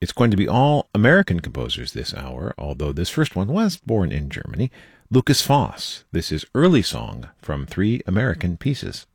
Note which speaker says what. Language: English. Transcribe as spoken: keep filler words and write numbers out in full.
Speaker 1: It's going to be all American composers this hour, although this first one was born in Germany. Lukas Foss. This is Early Song from three American pieces.